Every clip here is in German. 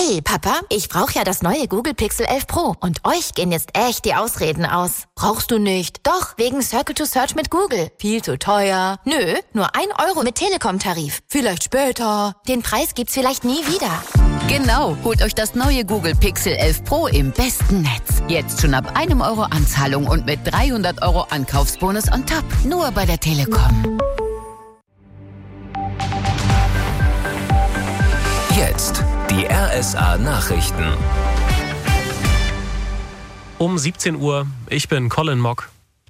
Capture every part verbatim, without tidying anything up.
Hey Papa, ich brauche ja das neue Google Pixel elf Pro und euch gehen jetzt echt die Ausreden aus. Brauchst du nicht? Doch, wegen Circle to Search mit Google. Viel zu teuer. Nö, nur ein Euro mit Telekom-Tarif. Vielleicht später. Den Preis gibt's vielleicht nie wieder. Genau, holt euch das neue Google Pixel elf Pro im besten Netz. Jetzt schon ab einem Euro Anzahlung und mit dreihundert Euro Ankaufsbonus on top. Nur bei der Telekom. Jetzt die R S A-Nachrichten. Um siebzehn Uhr, ich bin Colin Mock.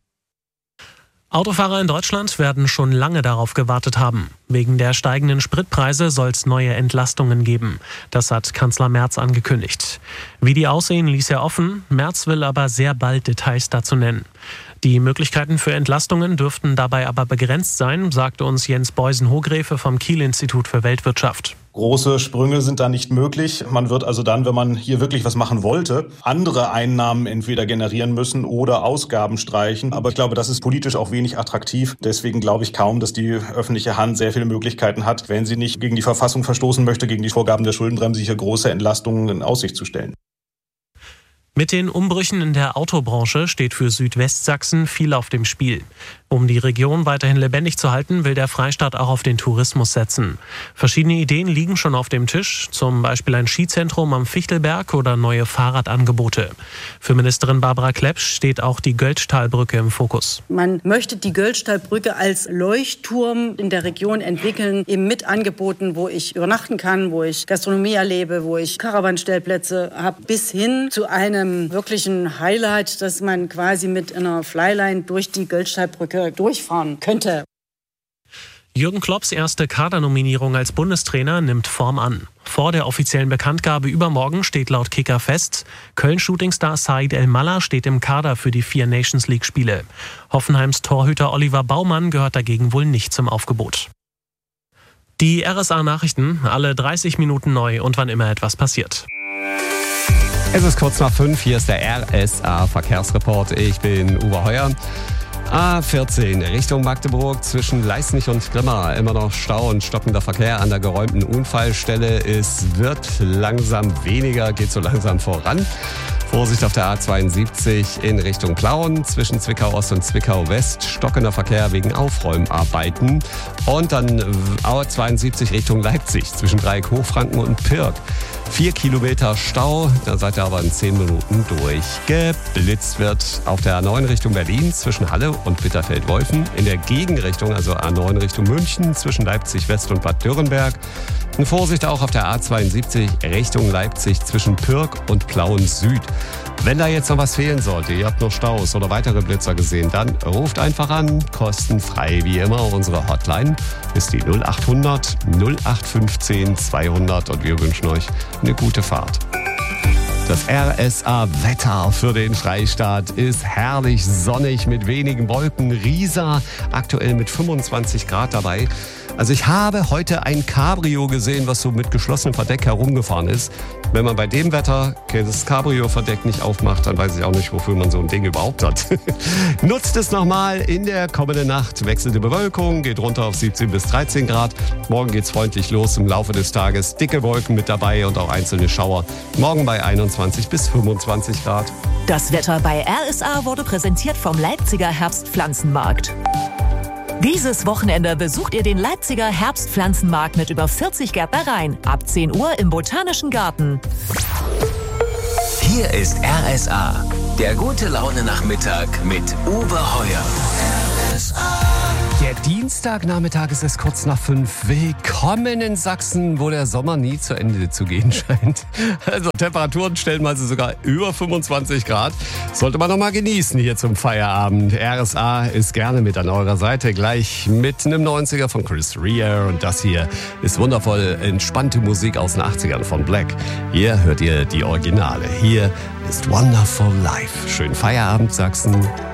Autofahrer in Deutschland werden schon lange darauf gewartet haben. Wegen der steigenden Spritpreise soll es neue Entlastungen geben. Das hat Kanzler Merz angekündigt. Wie die aussehen, ließ er offen. Merz will aber sehr bald Details dazu nennen. Die Möglichkeiten für Entlastungen dürften dabei aber begrenzt sein, sagte uns Jens Beusen-Hogrefe vom Kiel-Institut für Weltwirtschaft. Große Sprünge sind da nicht möglich. Man wird also dann, wenn man hier wirklich was machen wollte, andere Einnahmen entweder generieren müssen oder Ausgaben streichen. Aber ich glaube, das ist politisch auch wenig attraktiv. Deswegen glaube ich kaum, dass die öffentliche Hand sehr viele Möglichkeiten hat, wenn sie nicht gegen die Verfassung verstoßen möchte, gegen die Vorgaben der Schuldenbremse, hier große Entlastungen in Aussicht zu stellen. Mit den Umbrüchen in der Autobranche steht für Südwestsachsen viel auf dem Spiel. Um die Region weiterhin lebendig zu halten, will der Freistaat auch auf den Tourismus setzen. Verschiedene Ideen liegen schon auf dem Tisch, zum Beispiel ein Skizentrum am Fichtelberg oder neue Fahrradangebote. Für Ministerin Barbara Klepsch steht auch die Göldstahlbrücke im Fokus. Man möchte die Göldstahlbrücke als Leuchtturm in der Region entwickeln, eben mit Angeboten, wo ich übernachten kann, wo ich Gastronomie erlebe, wo ich Caravanstellplätze habe, bis hin zu einem wirklichen Highlight, dass man quasi mit einer Flyline durch die Göldstahlbrücke durchfahren könnte. Jürgen Klopps erste Kadernominierung als Bundestrainer nimmt Form an. Vor der offiziellen Bekanntgabe übermorgen steht laut Kicker fest, Köln-Shootingstar Said El-Mallah steht im Kader für die vier Nations-League-Spiele. Hoffenheims Torhüter Oliver Baumann gehört dagegen wohl nicht zum Aufgebot. Die R S A-Nachrichten, alle dreißig Minuten neu und wann immer etwas passiert. Es ist kurz nach fünf, hier ist der R S A-Verkehrsreport. Ich bin Uwe Heuer. A vierzehn Richtung Magdeburg zwischen Leisnig und Grimma. Immer noch Stau und stockender Verkehr an der geräumten Unfallstelle. Es wird langsam weniger, geht so langsam voran. Vorsicht auf der A zweiundsiebzig in Richtung Plauen zwischen Zwickau Ost und Zwickau West. Stockender Verkehr wegen Aufräumarbeiten. Und dann A zweiundsiebzig Richtung Leipzig zwischen Dreieck Hochfranken und Pirk. Vier Kilometer Stau, da seid ihr aber in zehn Minuten durchgeblitzt. Wird auf der A neun Richtung Berlin zwischen Halle und Bitterfeld-Wolfen. In der Gegenrichtung, also A neun Richtung München zwischen Leipzig West und Bad Dürrenberg. Und Vorsicht auch auf der A zweiundsiebzig Richtung Leipzig zwischen Pirk und Plauen Süd. Wenn da jetzt noch was fehlen sollte, ihr habt noch Staus oder weitere Blitzer gesehen, dann ruft einfach an, kostenfrei wie immer. Unsere Hotline ist die null acht hundert null acht fünfzehn zweihundert und wir wünschen euch eine gute Fahrt. Das R S A-Wetter für den Freistaat ist herrlich sonnig mit wenigen Wolken. Riesa aktuell mit fünfundzwanzig Grad dabei. Also ich habe heute ein Cabrio gesehen, was so mit geschlossenem Verdeck herumgefahren ist. Wenn man bei dem Wetter das Cabrio-Verdeck nicht aufmacht, dann weiß ich auch nicht, wofür man so ein Ding überhaupt hat. Nutzt es nochmal. In der kommenden Nacht wechselt die Bewölkung, geht runter auf siebzehn bis dreizehn Grad. Morgen geht's freundlich los im Laufe des Tages. Dicke Wolken mit dabei und auch einzelne Schauer. Morgen bei einundzwanzig bis fünfundzwanzig Grad. Das Wetter bei R S A wurde präsentiert vom Leipziger Herbstpflanzenmarkt. Dieses Wochenende besucht ihr den Leipziger Herbstpflanzenmarkt mit über vierzig Gärtnereien. Ab zehn Uhr im Botanischen Garten. Hier ist R S A, der gute Laune-Nachmittag mit Uwe Heuer. R S A. Der Dienstagnachmittag ist es kurz nach fünf. Willkommen in Sachsen, wo der Sommer nie zu Ende zu gehen scheint. Also Temperaturen stellenweise sogar über fünfundzwanzig Grad. Sollte man noch mal genießen hier zum Feierabend. R S A ist gerne mit an eurer Seite. Gleich mit einem neunziger von Chris Rea. Und das hier ist wundervoll entspannte Musik aus den achtzigern von Black. Hier hört ihr die Originale. Hier ist Wonderful Life. Schönen Feierabend, Sachsen.